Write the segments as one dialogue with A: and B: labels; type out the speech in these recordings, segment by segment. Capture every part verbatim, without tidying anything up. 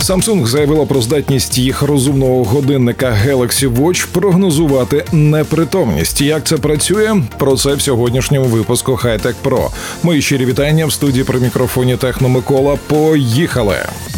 A: Samsung заявила про здатність їх розумного годинника Galaxy Watch прогнозувати непритомність. Як це працює? Про це в сьогоднішньому випуску High Tech Pro. Мої щирі вітання в студії при мікрофоні Техно Микола. Поїхали!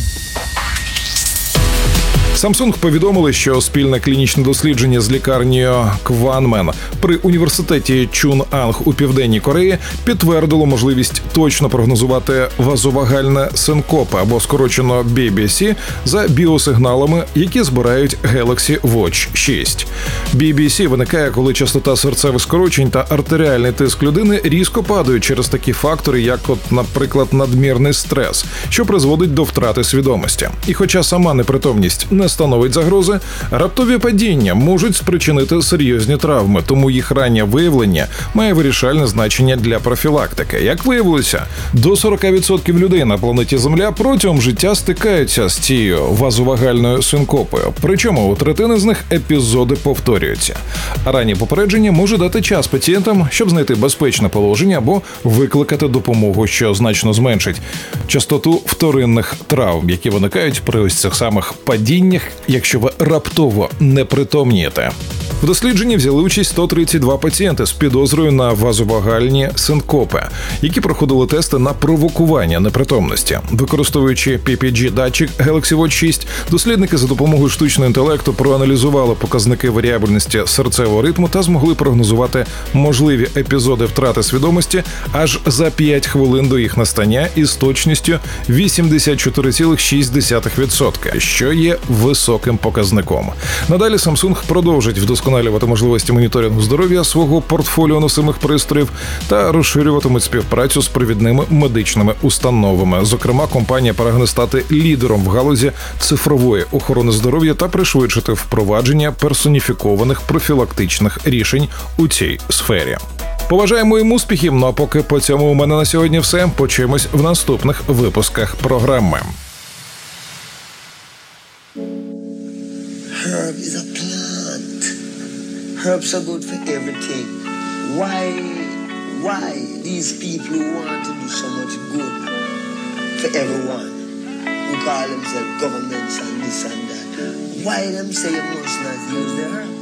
A: Samsung повідомили, що спільне клінічне дослідження з лікарнею Кванмен при університеті Чун'анг у Південній Кореї підтвердило можливість точно прогнозувати вазовагальне синкопи, або скорочено бі бі сі, за біосигналами, які збирають Galaxy Watch шість. бі бі сі виникає, коли частота серцевих скорочень та артеріальний тиск людини різко падають через такі фактори, як, от, наприклад, надмірний стрес, що призводить до втрати свідомості. І хоча сама непритомність не становить загрози, раптові падіння можуть спричинити серйозні травми, тому їх раннє виявлення має вирішальне значення для профілактики. Як виявилося, до сорок відсотків людей на планеті Земля протягом життя стикаються з цією вазовагальною синкопою, причому у третини з них епізоди повторюються. Раннє попередження може дати час пацієнтам, щоб знайти безпечне положення або викликати допомогу, що значно зменшить частоту вторинних травм, які виникають при ось цих самих падіннях, якщо ви раптово не притомнієте. В дослідженні взяли участь сто тридцять два пацієнти з підозрою на вазовагальні синкопи, які проходили тести на провокування непритомності. Використовуючи пі пі джі-датчик Galaxy Watch шість, дослідники за допомогою штучного інтелекту проаналізували показники варіабельності серцевого ритму та змогли прогнозувати можливі епізоди втрати свідомості аж за п'ять хвилин до їх настання із точністю вісімдесят чотири цілих шість десятих відсотка, що є високим показником. Надалі Samsung продовжить вдосконалювати можливості моніторингу здоров'я свого портфоліо носимих пристроїв та розширюватимуть співпрацю з провідними медичними установами. Зокрема, компанія прагне стати лідером в галузі цифрової охорони здоров'я та пришвидшити впровадження персоніфікованих профілактичних рішень у цій сфері. Побажаємо їм успіхів, ну а поки по цьому у мене на сьогодні все. Почуємось в наступних випусках програми.
B: Herb is a plant. Herbs are good for everything. Why, why these people who want to do so much good for everyone, who call themselves governments and this and that, why them say you must not use the herb?